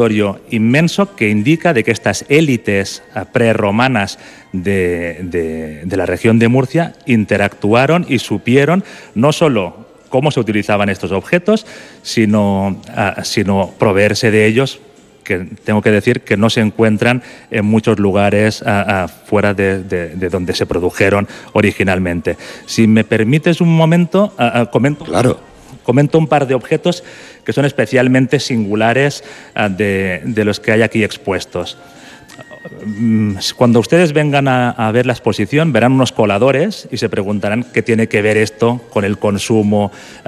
repertorio inmenso que indica de que estas élites preromanas de la región de Murcia interactuaron y supieron no solo cómo se utilizaban estos objetos, sino proveerse de ellos, que tengo que decir que no se encuentran en muchos lugares fuera de donde se produjeron originalmente. Si me permites un momento, comento. Claro. Comento un par de objetos que son especialmente singulares de los que hay aquí expuestos. Cuando ustedes vengan a ver la exposición, verán unos coladores y se preguntarán qué tiene que ver esto con el consumo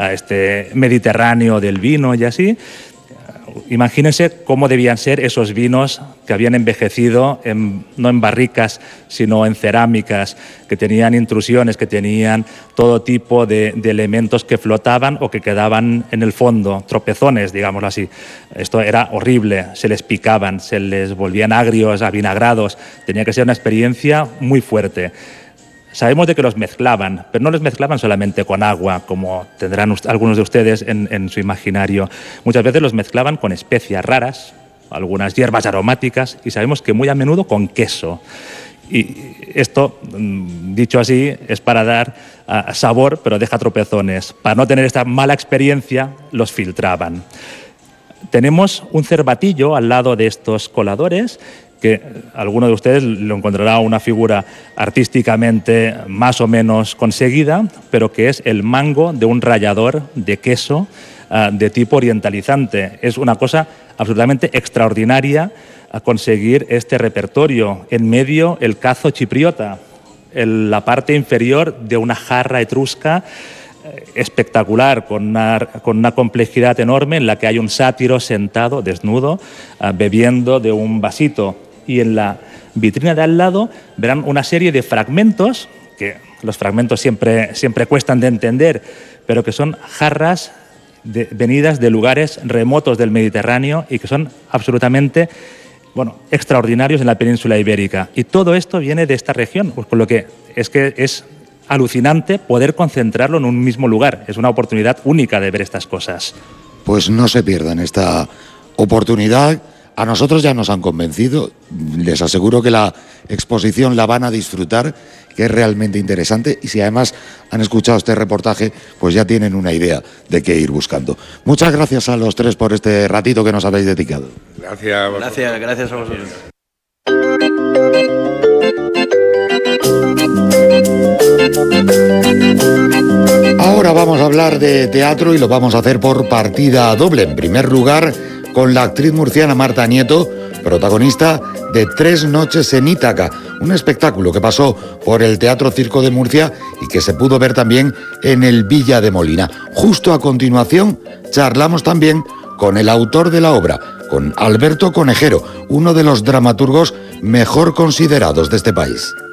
mediterráneo del vino y así. Imagínense cómo debían ser esos vinos que habían envejecido no en barricas, sino en cerámicas, que tenían intrusiones, que tenían todo tipo de elementos que flotaban o que quedaban en el fondo, tropezones, digámoslo así. Esto era horrible, se les picaban, se les volvían agrios, avinagrados. Tenía que ser una experiencia muy fuerte. Sabemos de que los mezclaban, pero no los mezclaban solamente con agua, como tendrán algunos de ustedes en su imaginario. Muchas veces los mezclaban con especias raras, algunas hierbas aromáticas, y sabemos que muy a menudo con queso. Y esto, dicho así, es para dar sabor, pero deja tropezones. Para no tener esta mala experiencia, los filtraban. Tenemos un cervatillo al lado de estos coladores, que alguno de ustedes lo encontrará una figura artísticamente más o menos conseguida, pero que es el mango de un rallador de queso de tipo orientalizante. Es una cosa absolutamente extraordinaria a conseguir este repertorio. En medio, el cazo chipriota, la parte inferior de una jarra etrusca espectacular, con una complejidad enorme, en la que hay un sátiro sentado, desnudo, bebiendo de un vasito. Y en la vitrina de al lado verán una serie de fragmentos, que los fragmentos siempre cuestan de entender, pero que son jarras venidas de lugares remotos del Mediterráneo y que son absolutamente extraordinarios en la península ibérica. Y todo esto viene de esta región, pues con lo que es alucinante poder concentrarlo en un mismo lugar. Es una oportunidad única de ver estas cosas. Pues no se pierdan esta oportunidad. A nosotros ya nos han convencido. Les aseguro que la exposición la van a disfrutar, que es realmente interesante. Y si además han escuchado este reportaje, pues ya tienen una idea de qué ir buscando. Muchas gracias a los tres por este ratito que nos habéis dedicado. Gracias a vosotros. Ahora vamos a hablar de teatro y lo vamos a hacer por partida doble. En primer lugar, con la actriz murciana Marta Nieto, protagonista de 3 noches en Ítaca, un espectáculo que pasó por el Teatro Circo de Murcia y que se pudo ver también en el Villa de Molina. Justo a continuación, charlamos también con el autor de la obra, con Alberto Conejero, uno de los dramaturgos mejor considerados de este país.